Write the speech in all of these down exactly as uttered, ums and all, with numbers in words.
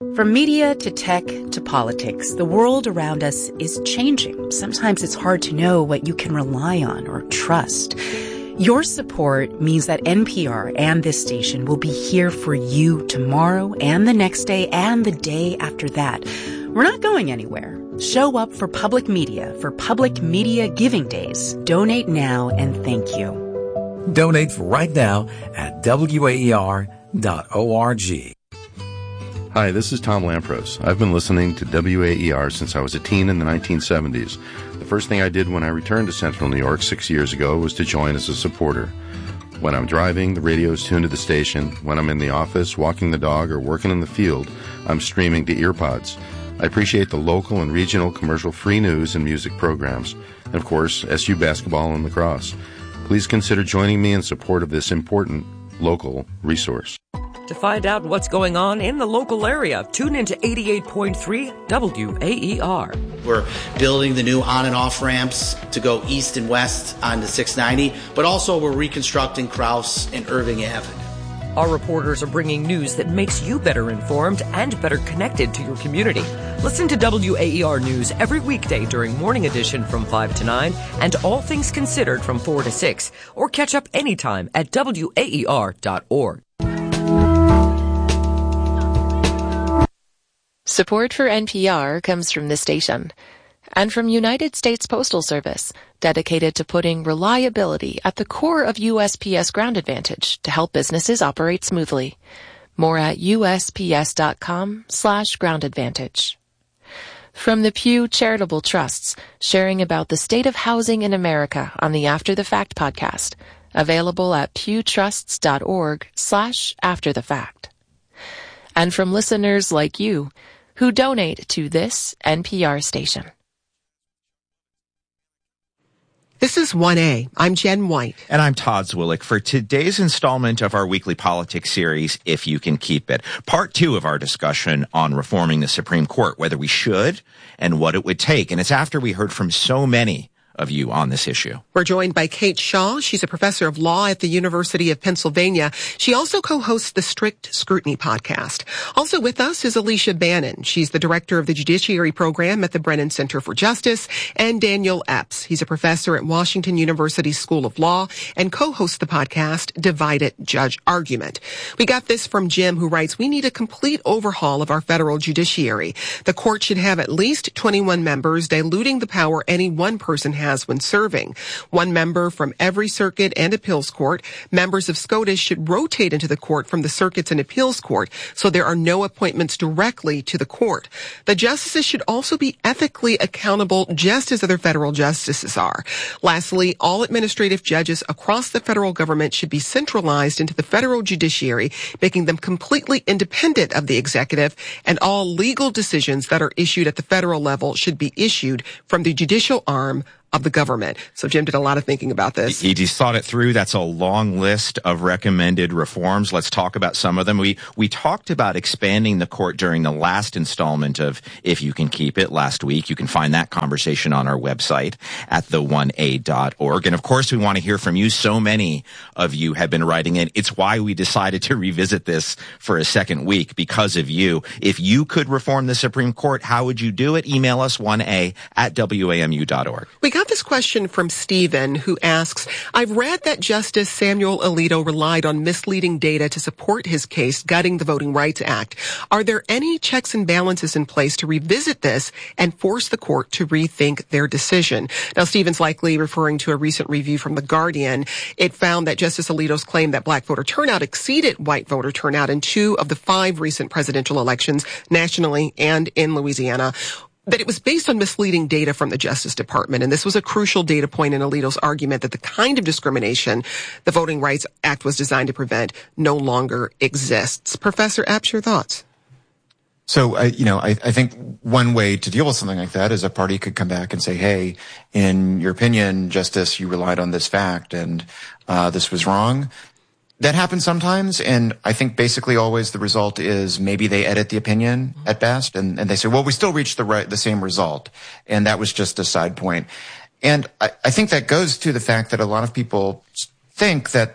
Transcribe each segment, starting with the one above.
From media to tech to politics, the world around us is changing. Sometimes it's hard to know what you can rely on or trust. Your support means that N P R and this station will be here for you tomorrow and the next day and the day after that. We're not going anywhere. Show up for public media for Public Media Giving Days. Donate now and thank you. Donate right now at W A E R dot org. Hi, this is Tom Lampros. I've been listening to W A E R since I was a teen in the nineteen seventies. The first thing I did when I returned to Central New York six years ago was to join as a supporter. When I'm driving, the radio is tuned to the station. When I'm in the office, walking the dog, or working in the field, I'm streaming to earpods. I appreciate the local and regional commercial-free news and music programs. And, of course, S U basketball and lacrosse. Please consider joining me in support of this important local resource. To find out what's going on in the local area, tune into eighty-eight point three W A E R. We're building the new on and off ramps to go east and west onto six ninety, but also we're reconstructing Krause and Irving Avenue. Our reporters are bringing news that makes you better informed and better connected to your community. Listen to W A E R News every weekday during Morning Edition from five to nine and All Things Considered from four to six, or catch up anytime at W A E R dot org. Support for N P R comes from this station and from United States Postal Service, dedicated to putting reliability at the core of U S P S Ground Advantage to help businesses operate smoothly. More at U S P S dot com slash ground advantage. From the Pew Charitable Trusts, sharing about the state of housing in America on the After the Fact podcast, available at pewtrusts dot org slash after the fact. And from listeners like you, who donate to this N P R station. This is one A. I'm Jen White. And I'm Todd Zwillick for today's installment of our weekly politics series, If You Can Keep It. Part two of our discussion on reforming the Supreme Court, whether we should and what it would take. And it's after we heard from so many of you on this issue. We're joined by Kate Shaw. She's a professor of law at the University of Pennsylvania. She also co-hosts the Strict Scrutiny podcast. Also with us is Alicia Bannon. She's the director of the Judiciary Program at the Brennan Center for Justice, and Daniel Epps. He's a professor at Washington University School of Law and co-hosts the podcast Divided Judge Argument. We got this from Jim, who writes, "We need a complete overhaul of our federal judiciary. The court should have at least twenty-one members, diluting the power any one person has has when serving. One member from every circuit and appeals court. Members of SCOTUS should rotate into the court from the circuits and appeals court, so there are no appointments directly to the court. The justices should also be ethically accountable, just as other federal justices are. Lastly, all administrative judges across the federal government should be centralized into the federal judiciary, making them completely independent of the executive, and all legal decisions that are issued at the federal level should be issued from the judicial arm of the government." So Jim did a lot of thinking about this. He just thought it through. That's a long list of recommended reforms. Let's talk about some of them. We we talked about expanding the court during the last installment of If You Can Keep It last week. You can find that conversation on our website at the one a dot org. And of course, we want to hear from you. So many of you have been writing in. It's why we decided to revisit this for a second week, because of you. If you could reform the Supreme Court, how would you do it? Email us one a at w a m u dot org. We got this question from Stephen, who asks, "I've read that Justice Samuel Alito relied on misleading data to support his case gutting the Voting Rights Act. Are there any checks and balances in place to revisit this and force the court to rethink their decision?" Now, Stephen's likely referring to a recent review from The Guardian. It found that Justice Alito's claim that black voter turnout exceeded white voter turnout in two of the five recent presidential elections, nationally and in Louisiana, that it was based on misleading data from the Justice Department. And this was a crucial data point in Alito's argument that the kind of discrimination the Voting Rights Act was designed to prevent no longer exists. Professor Epps, your thoughts? So, I, you know, I, I think one way to deal with something like that is a party could come back and say, hey, in your opinion, Justice, you relied on this fact and uh, this was wrong. That happens sometimes, and I think basically always the result is maybe they edit the opinion at best, and, and they say, well, we still reached the right, the same result, and that was just a side point. And I, I think that goes to the fact that a lot of people think that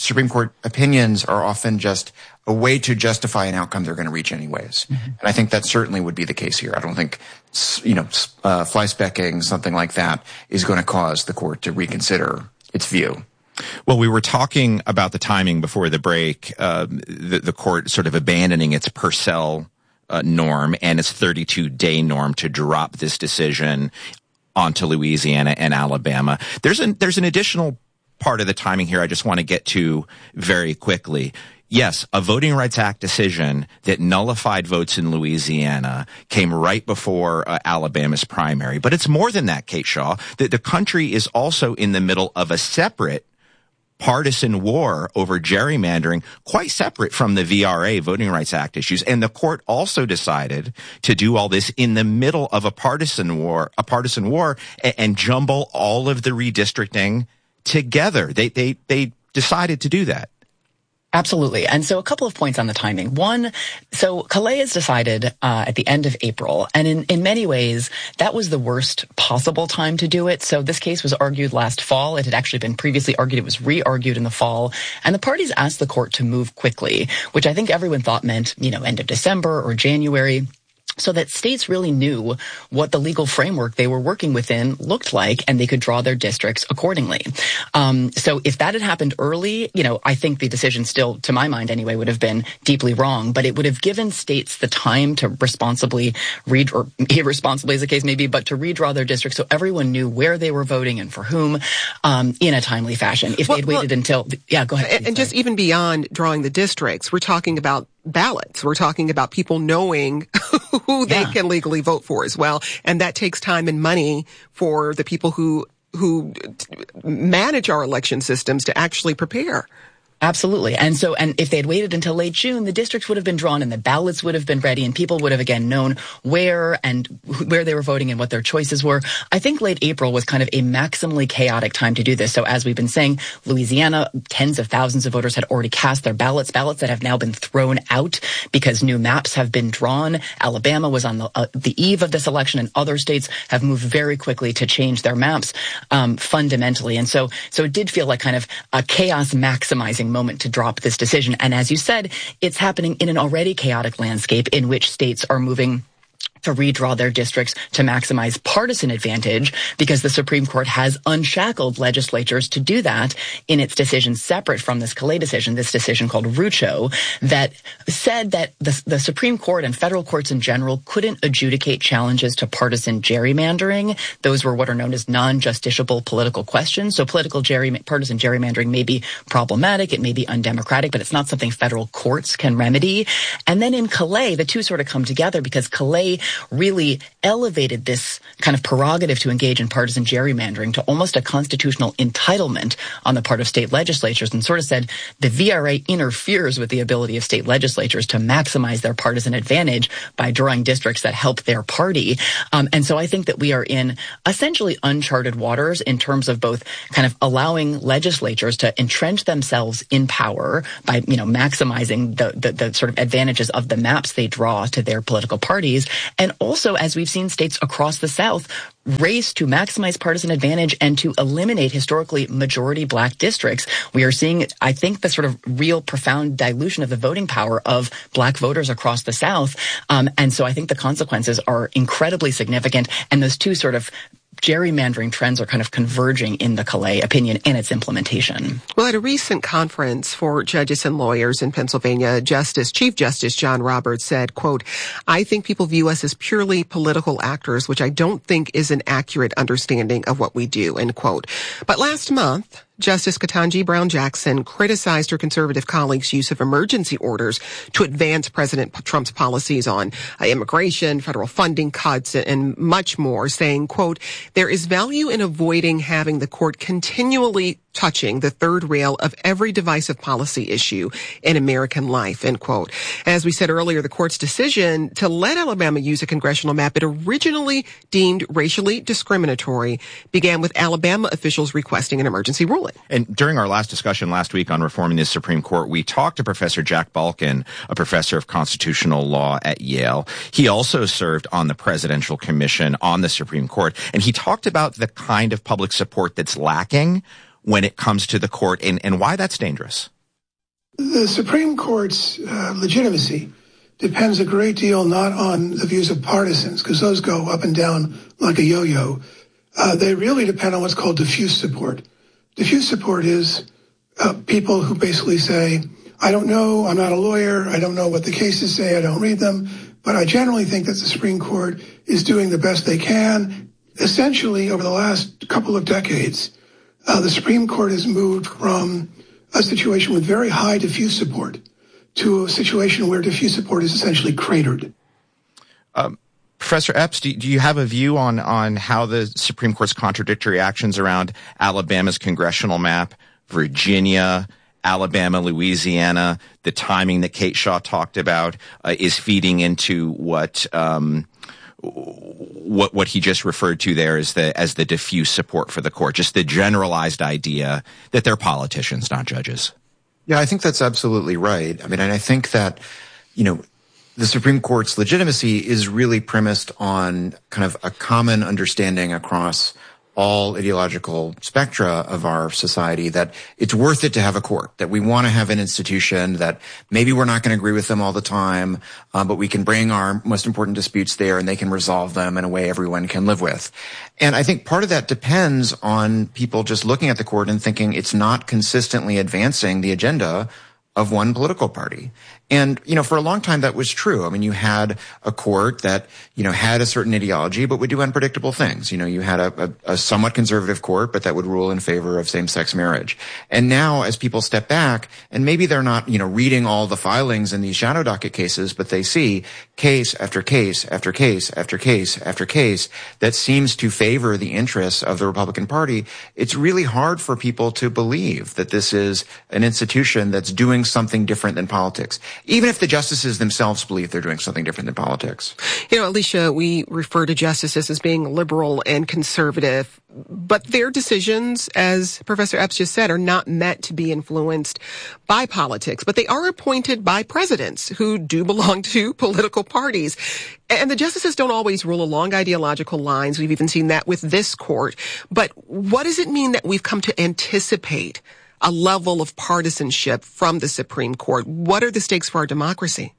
Supreme Court opinions are often just a way to justify an outcome they're going to reach anyways. Mm-hmm. And I think that certainly would be the case here. I don't think, you know, uh, fly-specking, something like that, is going to cause the court to reconsider its view. Well, we were talking about the timing before the break, uh, the, the court sort of abandoning its Purcell uh, norm and its thirty-two day norm to drop this decision onto Louisiana and Alabama. There's an, there's an additional part of the timing here I just want to get to very quickly. Yes, a Voting Rights Act decision that nullified votes in Louisiana came right before uh, Alabama's primary. But it's more than that, Kate Shaw. The, the country is also in the middle of a separate partisan war over gerrymandering, quite separate from the V R A, Voting Rights Act issues. And the court also decided to do all this in the middle of a partisan war, a partisan war, and, and jumble all of the redistricting together. They, they, they decided to do that. Absolutely. And so a couple of points on the timing. One, so Calais is decided uh, at the end of April. And in, in many ways, that was the worst possible time to do it. So this case was argued last fall. It had actually been previously argued. It was re-argued in the fall. And the parties asked the court to move quickly, which I think everyone thought meant, you know, end of December or January, so that states really knew what the legal framework they were working within looked like, and they could draw their districts accordingly. Um, so if that had happened early, you know, I think the decision still, to my mind anyway, would have been deeply wrong, but it would have given states the time to responsibly read, or irresponsibly as the case may be, but to redraw their districts so everyone knew where they were voting and for whom, um, in a timely fashion. If well, they'd waited well, until, yeah, go ahead. And, and just even beyond drawing the districts, we're talking about ballots. We're talking about people knowing who they yeah. can legally vote for as well. And that takes time and money for the people who who manage our election systems to actually prepare. Absolutely. And so, and if they had waited until late June, the districts would have been drawn and the ballots would have been ready and people would have again known where and where they were voting and what their choices were. I think late April was kind of a maximally chaotic time to do this. So as we've been saying, Louisiana, tens of thousands of voters had already cast their ballots, ballots that have now been thrown out because new maps have been drawn. Alabama was on the, uh, the eve of this election, and other states have moved very quickly to change their maps, um, fundamentally. And so, so it did feel like kind of a chaos maximizing moment to drop this decision. And as you said, it's happening in an already chaotic landscape in which states are moving to redraw their districts to maximize partisan advantage, because the Supreme Court has unshackled legislatures to do that in its decision separate from this Calais decision, this decision called Rucho, that said that the, the Supreme Court and federal courts in general couldn't adjudicate challenges to partisan gerrymandering. Those were what are known as non-justiciable political questions. So political gerry, partisan gerrymandering may be problematic, it may be undemocratic, but it's not something federal courts can remedy. And then in Calais, the two sort of come together because Calais really elevated this kind of prerogative to engage in partisan gerrymandering to almost a constitutional entitlement on the part of state legislatures, and sort of said the V R A interferes with the ability of state legislatures to maximize their partisan advantage by drawing districts that help their party. Um, and so I think that we are in essentially uncharted waters in terms of both kind of allowing legislatures to entrench themselves in power by, you know, maximizing the, the, the sort of advantages of the maps they draw to their political parties. And also, as we've seen states across the South race to maximize partisan advantage and to eliminate historically majority black districts, we are seeing, I think, the sort of real profound dilution of the voting power of black voters across the South. Um, and so I think the consequences are incredibly significant. And those two sort of gerrymandering trends are kind of converging in the Calais opinion and its implementation. Well, at a recent conference for judges and lawyers in Pennsylvania, Justice, Chief Justice John Roberts said, quote, "I think people view us as purely political actors, which I don't think is an accurate understanding of what we do," end quote. But last month, Justice Ketanji Brown Jackson criticized her conservative colleagues' use of emergency orders to advance President Trump's policies on uh, immigration, federal funding cuts, and much more, saying, quote, "There is value in avoiding having the court continually touching the third rail of every divisive policy issue in American life," end quote. As we said earlier, the court's decision to let Alabama use a congressional map it originally deemed racially discriminatory began with Alabama officials requesting an emergency ruling. And during our last discussion last week on reforming the Supreme Court, we talked to Professor Jack Balkin, a professor of constitutional law at Yale. He also served on the Presidential Commission on the Supreme Court, and he talked about the kind of public support that's lacking when it comes to the court and, and why that's dangerous. The Supreme Court's uh, legitimacy depends a great deal not on the views of partisans, because those go up and down like a yo-yo. Uh, they really depend on what's called diffuse support. Diffuse support is uh, people who basically say, I don't know, I'm not a lawyer, I don't know what the cases say, I don't read them, but I generally think that the Supreme Court is doing the best they can. Essentially, over the last couple of decades, uh, the Supreme Court has moved from a situation with very high diffuse support to a situation where diffuse support is essentially cratered. Um, Professor Epps, do, do you have a view on, on how the Supreme Court's contradictory actions around Alabama's congressional map, Virginia, Alabama, Louisiana, the timing that Kate Shaw talked about uh, is feeding into what um, what what he just referred to there as the as the diffuse support for the court, just the generalized idea that they're politicians, not judges? Yeah, I think that's absolutely right. I mean, and I think that, you know, the Supreme Court's legitimacy is really premised on kind of a common understanding across all ideological spectra of our society that it's worth it to have a court, that we want to have an institution, that maybe we're not going to agree with them all the time, um, but we can bring our most important disputes there and they can resolve them in a way everyone can live with. And I think part of that depends on people just looking at the court and thinking it's not consistently advancing the agenda of one political party. And, you know, for a long time that was true. I mean, you had a court that, you know, had a certain ideology, but would do unpredictable things. You know, you had a, a, a somewhat conservative court, but that would rule in favor of same-sex marriage. And now as people step back, and maybe they're not, you know, reading all the filings in these shadow docket cases, but they see case after case after case after case after case that seems to favor the interests of the Republican Party, it's really hard for people to believe that this is an institution that's doing something different than politics, even if the justices themselves believe they're doing something different than politics. You know, Alicia, we refer to justices as being liberal and conservative, but their decisions, as Professor Epps just said, are not meant to be influenced by politics, but they are appointed by presidents who do belong to political parties. And the justices don't always rule along ideological lines. We've even seen that with this court. But what does it mean that we've come to anticipate a level of partisanship from the Supreme Court? What are the stakes for our democracy?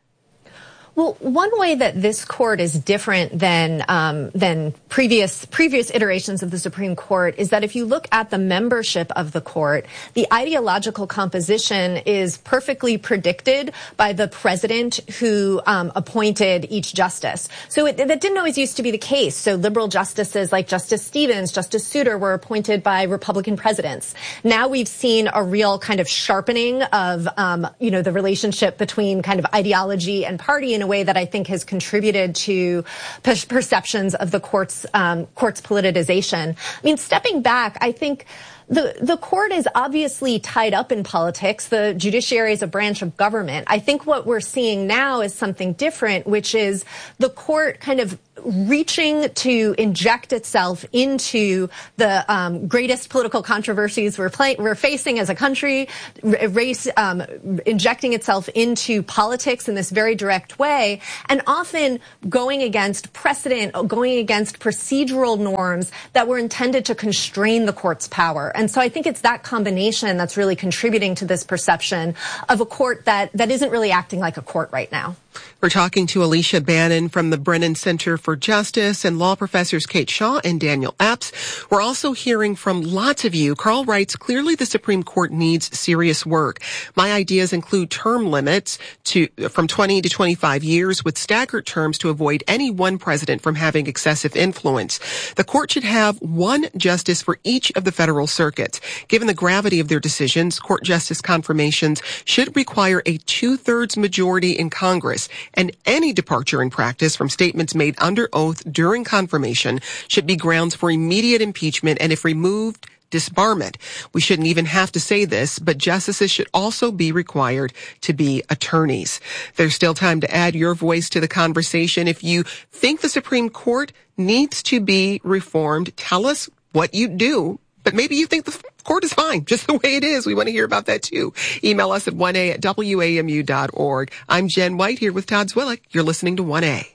Well, one way that this court is different than um, than previous previous iterations of the Supreme Court is that if you look at the membership of the court, the ideological composition is perfectly predicted by the president who um, appointed each justice. So it, that didn't always used to be the case. So liberal justices like Justice Stevens, Justice Souter were appointed by Republican presidents. Now we've seen a real kind of sharpening of um, you know the relationship between kind of ideology and party in a way that I think has contributed to per- perceptions of the court's um, court's politicization. I mean, stepping back, I think the the court is obviously tied up in politics. The judiciary is a branch of government. I think what we're seeing now is something different, which is the court kind of reaching to inject itself into the um, greatest political controversies we're, play- we're facing as a country, race, um, injecting itself into politics in this very direct way, and often going against precedent, going against procedural norms that were intended to constrain the court's power. And so I think it's that combination that's really contributing to this perception of a court that, that isn't really acting like a court right now. We're talking to Alicia Bannon from the Brennan Center for Justice and law professors Kate Shaw and Daniel Epps. We're also hearing from lots of you. Carl writes, clearly the Supreme Court needs serious work. My ideas include term limits to from twenty to twenty-five years with staggered terms to avoid any one president from having excessive influence. The court should have one justice for each of the federal circuits. Given the gravity of their decisions, court justice confirmations should require a two-thirds majority in Congress. And any departure in practice from statements made under oath during confirmation should be grounds for immediate impeachment and, if removed, disbarment. We shouldn't even have to say this, but justices should also be required to be attorneys. There's still time to add your voice to the conversation. If you think the Supreme Court needs to be reformed, tell us what you do. But maybe you think the court is fine, just the way it is. We want to hear about that, too. Email us at one a at W A M U dot org. I'm Jen White here with Todd Zwillich. You're listening to one A.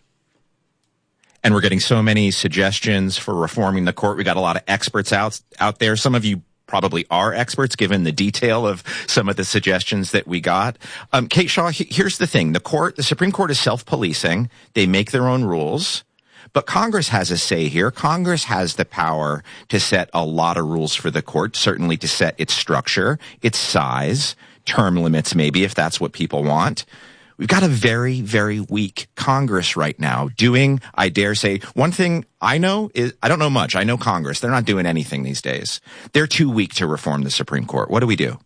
And we're getting so many suggestions for reforming the court. We got a lot of experts out out there. Some of you probably are experts given the detail of some of the suggestions that we got. Um, Kate Shaw, he, here's the thing. The court, the Supreme Court is self-policing. They make their own rules. But Congress has a say here. Congress has the power to set a lot of rules for the court, certainly to set its structure, its size, term limits maybe, if that's what people want. We've got a very, very weak Congress right now doing, I dare say, one thing I know is, I don't know much. I know Congress. They're not doing anything these days. They're too weak to reform the Supreme Court. What do we do?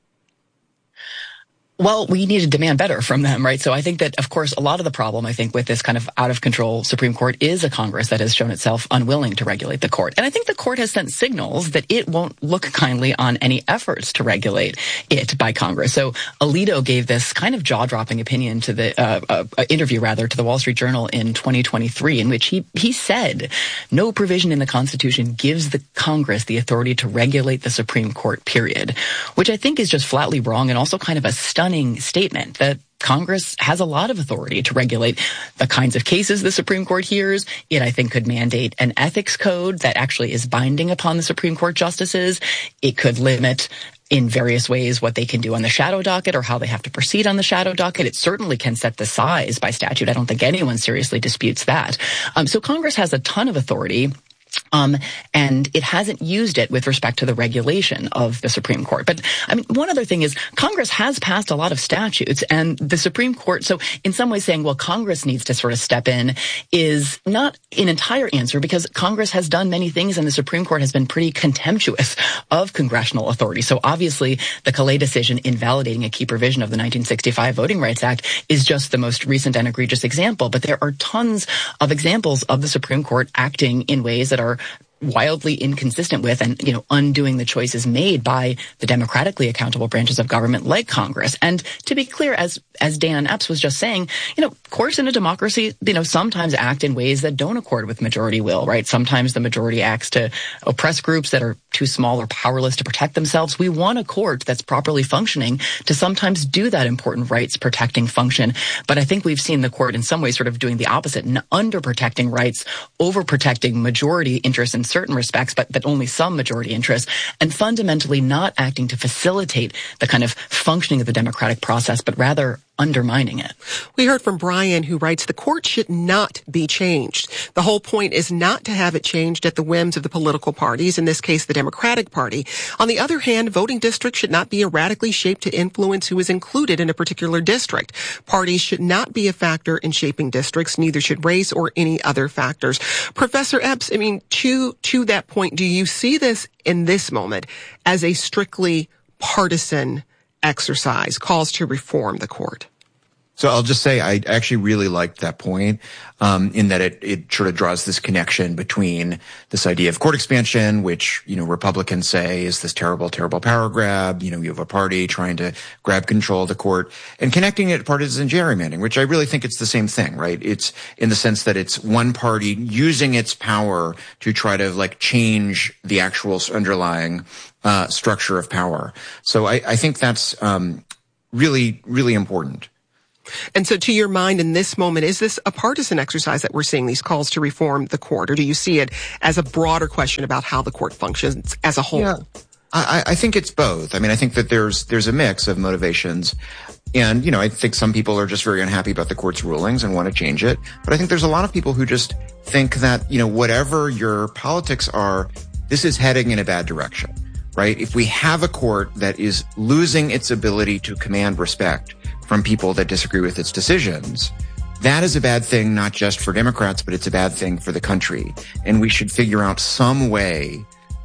Well, we need to demand better from them, right? So I think that, of course, a lot of the problem, I think, with this kind of out-of-control Supreme Court is a Congress that has shown itself unwilling to regulate the court. And I think the court has sent signals that it won't look kindly on any efforts to regulate it by Congress. So Alito gave this kind of jaw-dropping opinion to the uh, uh, interview, rather, to the Wall Street Journal in twenty twenty-three, in which he, he said, no provision in the Constitution gives the Congress the authority to regulate the Supreme Court, period, which I think is just flatly wrong and also kind of a stunning statement that Congress has a lot of authority to regulate the kinds of cases the Supreme Court hears. It, I think, could mandate an ethics code that actually is binding upon the Supreme Court justices. It could limit in various ways what they can do on the shadow docket or how they have to proceed on the shadow docket. It certainly can set the size by statute. I don't think anyone seriously disputes that. Um, so Congress has a ton of authority. Um, and it hasn't used it with respect to the regulation of the Supreme Court. But, I mean, one other thing is Congress has passed a lot of statutes, and the Supreme Court, so in some ways saying, well, Congress needs to sort of step in is not an entire answer, because Congress has done many things and the Supreme Court has been pretty contemptuous of congressional authority. So obviously the Calais decision invalidating a key provision of the nineteen sixty-five Voting Rights Act is just the most recent and egregious example. But there are tons of examples of the Supreme Court acting in ways that are wildly inconsistent with and, you know, undoing the choices made by the democratically accountable branches of government like Congress. And to be clear, as as Dan Epps was just saying, you know, courts in a democracy, you know, sometimes act in ways that don't accord with majority will, right? Sometimes the majority acts to oppress groups that are too small or powerless to protect themselves. We want a court that's properly functioning to sometimes do that important rights protecting function. But I think we've seen the court in some ways sort of doing the opposite, and under protecting rights, over protecting majority interests in certain respects, but, but only some majority interests, and fundamentally not acting to facilitate the kind of functioning of the democratic process, but rather undermining it. We heard from Brian, who writes, the court should not be changed. The whole point is not to have it changed at the whims of the political parties, in this case, the Democratic Party. On the other hand, voting districts should not be erratically shaped to influence who is included in a particular district. Parties should not be a factor in shaping districts, neither should race or any other factors. Professor Epps, I mean, to, to that point, do you see this in this moment as a strictly partisan exercise, calls to reform the court? So I'll just say I actually really liked that point, um, in that it, it sort of draws this connection between this idea of court expansion, which, you know, Republicans say is this terrible, terrible power grab. You know, you have a party trying to grab control of the court, and connecting it to partisan gerrymandering, which I really think it's the same thing, right? It's in the sense that it's one party using its power to try to like change the actual underlying uh, structure of power. So I, I think that's um, really, really important. And so to your mind in this moment, is this a partisan exercise that we're seeing, these calls to reform the court, or do you see it as a broader question about how the court functions as a whole? Yeah, I, I think it's both. I mean, I think that there's there's a mix of motivations. And, you know, I think some people are just very unhappy about the court's rulings and want to change it. But I think there's a lot of people who just think that, you know, whatever your politics are, this is heading in a bad direction, right? If we have a court that is losing its ability to command respect from people that disagree with its decisions, that is a bad thing, not just for Democrats, but it's a bad thing for the country. And we should figure out some way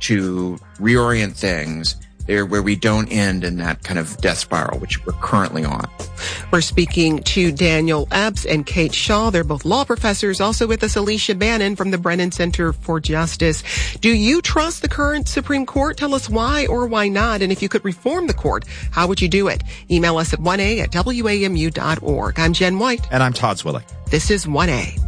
to reorient things there where we don't end in that kind of death spiral, which we're currently on. We're speaking to Daniel Epps and Kate Shaw. They're both law professors. Also with us, Alicia Bannon from the Brennan Center for Justice. Do you trust the current Supreme Court? Tell us why or why not. And if you could reform the court, how would you do it? Email us at one a at W A M U dot org. I'm Jen White. And I'm Todd Zwillig. This is one A.